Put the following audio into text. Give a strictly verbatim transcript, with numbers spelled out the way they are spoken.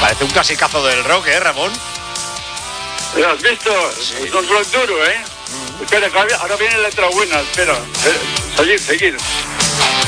Parece un clasicazo del rock, ¿eh, Ramón? ¿Lo has visto? Sí. Es un rock duro, ¿eh? Mm. Espera, ahora viene la letra buena, espera. Seguir, seguir.